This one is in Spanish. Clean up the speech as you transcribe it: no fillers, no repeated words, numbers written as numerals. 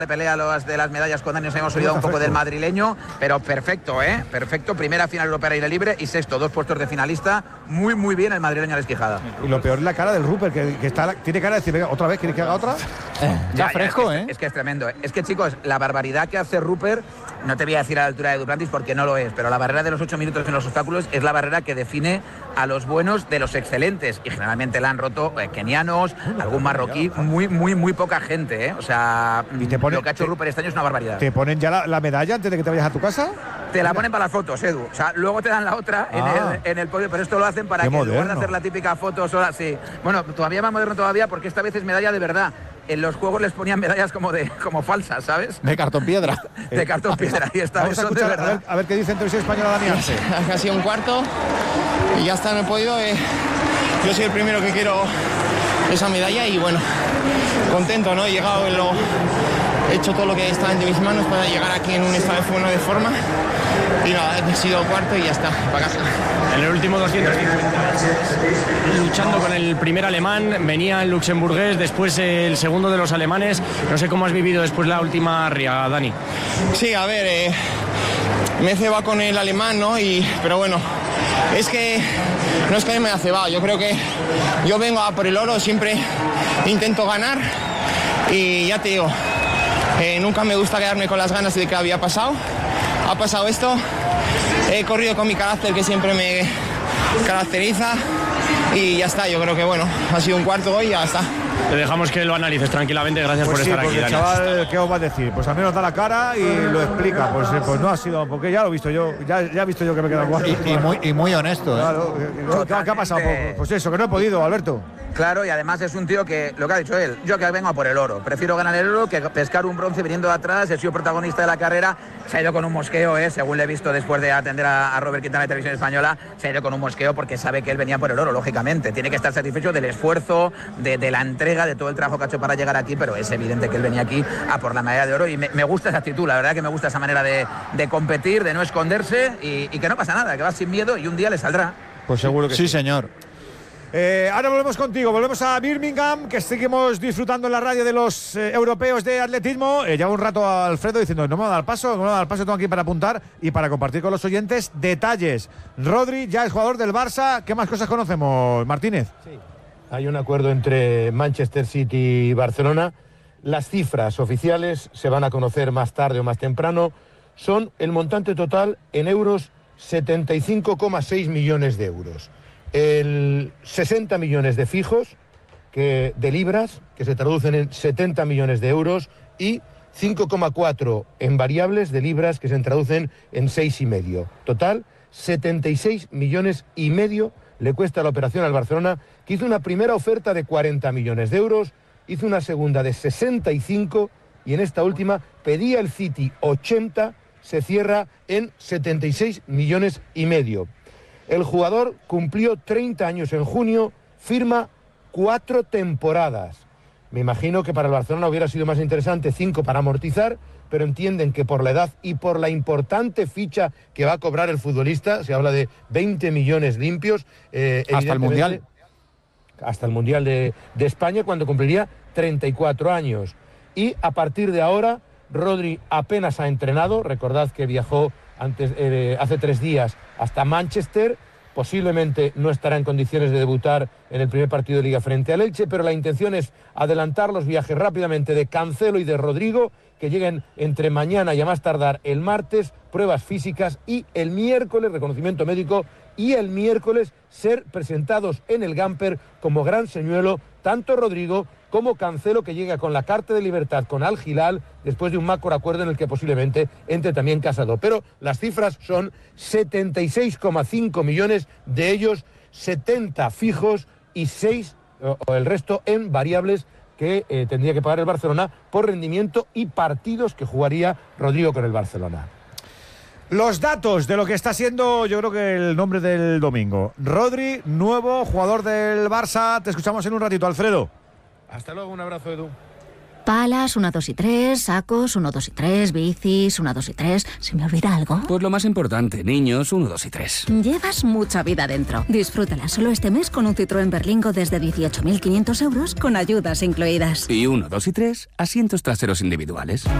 de pelea de las medallas con Dani, nos hemos olvidado un poco del madrileño, pero perfecto, perfecto, primera final europea aire libre y sexto, 2 puestos de finalista, muy bien el madrileño Alex Quijada. Y lo peor es la cara del Rupert, que tiene cara de decir, venga, otra vez, ¿quieres que haga otra? Ya fresco, es que es tremendo. Es que, chicos, la barbaridad que hace Rupert, no te voy a decir a la altura de Duplantis porque no lo es, pero la barrera de los 8 minutos en los obstáculos es la barrera que define a los buenos de los excelentes, y generalmente la han roto kenianos, algún marroquí, muy poca gente, O sea, lo que ha hecho Rupert este año es una barbaridad. ¿Te ponen ya la medalla antes de que te vayas a tu casa? Te la ponen para las fotos, Edu. O sea, luego te dan la otra en el podio, pero esto lo hacen para que en lugar de hacer la típica foto sola, sí. Bueno, todavía más moderno todavía, porque esta vez es medalla de verdad. En los juegos les ponían medallas como falsas, ¿sabes? De cartón piedra. De cartón piedra. Y esta vez son de verdad. A ver qué dice en televisión española Dani Arce. Ha sido un cuarto y ya está en el podio. Yo soy el primero que quiero esa medalla y bueno, contento, ¿no? He llegado he hecho todo lo que está entre mis manos para llegar aquí en un estado de forma y nada, he sido cuarto y ya está, para casa. En el último 250, luchando con el primer alemán, venía el luxemburgués, después el segundo de los alemanes. No sé cómo has vivido después la última ría, Dani. Sí, a ver, me he cebado con el alemán, ¿no? Pero bueno, es que no es que me haya cebado, yo creo que yo vengo a por el oro, siempre intento ganar y ya te digo, nunca me gusta quedarme con las ganas de que había pasado. Ha pasado esto, he corrido con mi carácter que siempre me caracteriza y ya está, yo creo que bueno, ha sido un cuarto hoy y ya está. Te dejamos que lo analices tranquilamente, gracias por estar aquí, Dani. Chaval, ¿qué os va a decir? Pues al menos da la cara y lo explica, pues no ha sido, porque ya lo he visto yo, ya he visto yo que me queda cuarto. Y muy honesto, Claro, ¿qué ha pasado? Pues eso, que no he podido, Alberto. Claro, y además es un tío que, lo que ha dicho él, yo que vengo a por el oro, prefiero ganar el oro que pescar un bronce viniendo de atrás, he sido protagonista de la carrera, se ha ido con un mosqueo, según le he visto después de atender a Robert Quintana de Televisión Española, se ha ido con un mosqueo porque sabe que él venía por el oro, lógicamente, tiene que estar satisfecho del esfuerzo, de la entrega, de todo el trabajo que ha hecho para llegar aquí, pero es evidente que él venía aquí a por la medalla de oro y me gusta esa actitud, la verdad que me gusta esa manera de competir, de no esconderse y que no pasa nada, que va sin miedo y un día le saldrá. Pues seguro que sí. Sí, señor. Ahora volvemos contigo, volvemos a Birmingham, que seguimos disfrutando en la radio de los europeos de atletismo. Lleva un rato a Alfredo diciendo, no me va a dar paso, tengo aquí para apuntar y para compartir con los oyentes detalles. Rodri ya es jugador del Barça, ¿qué más cosas conocemos, Martínez? Sí, hay un acuerdo entre Manchester City y Barcelona. Las cifras oficiales se van a conocer más tarde o más temprano. Son el montante total en euros, 75,6 millones de euros. El 60 millones de fijos, de libras, que se traducen en 70 millones de euros, y 5,4 en variables de libras, que se traducen en 6,5. Total, 76 millones y medio le cuesta la operación al Barcelona, que hizo una primera oferta de 40 millones de euros, hizo una segunda de 65, y en esta última pedía el City 80, se cierra en 76 millones y medio. El jugador cumplió 30 años en junio, firma 4 temporadas. Me imagino que para el Barcelona hubiera sido más interesante 5 para amortizar, pero entienden que por la edad y por la importante ficha que va a cobrar el futbolista, se habla de 20 millones limpios. Hasta el Mundial. Hasta el Mundial de España, cuando cumpliría 34 años. Y a partir de ahora, Rodri apenas ha entrenado. Recordad que viajó hace 3 días hasta Manchester, posiblemente no estará en condiciones de debutar en el primer partido de Liga frente al Elche, pero la intención es adelantar los viajes rápidamente de Cancelo y de Rodrigo, que lleguen entre mañana y a más tardar el martes, pruebas físicas, y el miércoles reconocimiento médico, y el miércoles ser presentados en el Gamper como gran señuelo tanto Rodrigo como Cancelo, que llega con la carta de libertad con Al Hilal después de un macro acuerdo en el que posiblemente entre también Casado. Pero las cifras son 76,5 millones, de ellos 70 fijos y 6 o el resto en variables que tendría que pagar el Barcelona por rendimiento y partidos que jugaría Rodrigo con el Barcelona. Los datos de lo que está siendo, yo creo que el nombre del domingo. Rodri, nuevo jugador del Barça. Te escuchamos en un ratito, Alfredo. Hasta luego, un abrazo, Edu. Palas, 1, 2 y 3, sacos, 1, 2 y 3, bicis, 1, 2 y 3. ¿Se me olvida algo? Pues lo más importante, niños, 1, 2 y 3. Llevas mucha vida dentro. Disfrútala solo este mes con un Citroën Berlingo desde 18.500 euros con ayudas incluidas. Y 1, 2 y 3, asientos traseros individuales.